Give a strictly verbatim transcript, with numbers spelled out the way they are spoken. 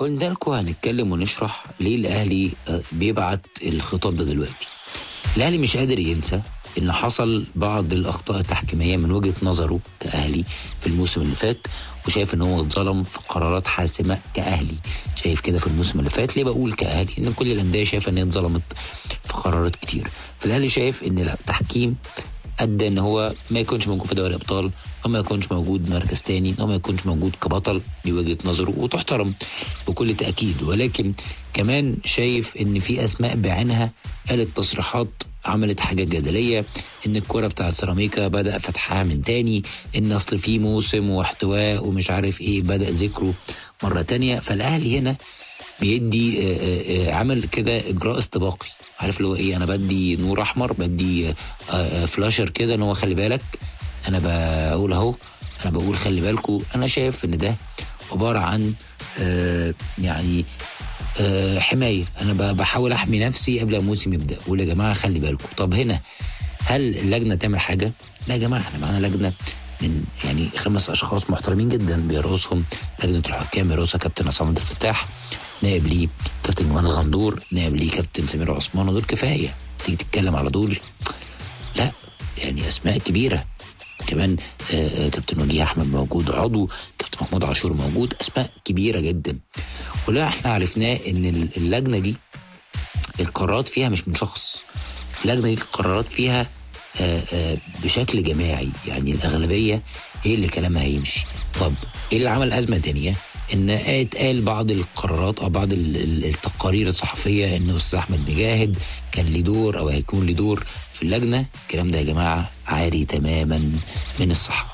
قلنا لكم هنتكلم ونشرح ليه الاهلي بيبعت الخطاب ده دلوقتي. الاهلي مش قادر ينسى ان حصل بعض الاخطاء التحكيميه من وجهه نظره كاهلي في الموسم اللي فات، وشايف ان هو اتظلم في قرارات حاسمه كاهلي. شايف كده في الموسم اللي فات. ليه بقول كاهلي؟ ان كل الانديه شايفه ان هي اتظلمت في قرارات كتير. فالاهلي شايف ان التحكيم ادى ان هو ما يكونش موجود في دوري ابطال، او ما يكونش موجود مركز تاني، او ما يكونش موجود كبطل. دي وجهه نظره وتحترم بكل تاكيد، ولكن كمان شايف ان في اسماء بعينها قالت تصريحات عملت حاجة جدلية، ان الكرة بتاعت سيراميكا بدأ فتحها من تاني، ان اصل في موسم واحتواء ومش عارف ايه بدأ ذكره مرة تانية. فالاهلي هنا بيدي آآ آآ عمل كده اجراء استباقي، عارف اللي هو ايه، انا بدي نور احمر، بدي فلاشر كده ان هو خلي بالك، انا بقول اهو، انا بقول خلي بالكو. انا شايف ان ده عبارة عن يعني أه حماية. أنا بحاول أحمي نفسي قبل الموسم يبدأ، أقول يا جماعة خلي بالكم. طب هنا هل اللجنة تعمل حاجة؟ لا يا جماعة، احنا معانا لجنة من يعني خمس أشخاص محترمين جدا بيرأسهم لجنة الحكام، بيرأسها كابتن عصام عبد الفتاح، نائب ليه كابتن جمال الغندور، نائب ليه كابتن سمير عثمان. ودول كفاية تيجي تتكلم على دول؟ لا يعني أسماء كبيرة كمان. آه كابتن وجيه أحمد موجود عضو، كابتن محمود عاشور موجود، أسماء كبيرة جدا. ولا احنا عرفناه ان اللجنة دي القرارات فيها مش من شخص، اللجنة دي القرارات فيها آآ آآ بشكل جماعي، يعني الأغلبية هي اللي كلامها هيمشي. طب ايه اللي عمل أزمة تانية؟ ان اتقال بعض القرارات او بعض التقارير الصحفية ان أستاذ أحمد مجاهد كان ليه دور او هيكون ليه دور في اللجنة. الكلام ده يا جماعة عاري تماما من الصحة.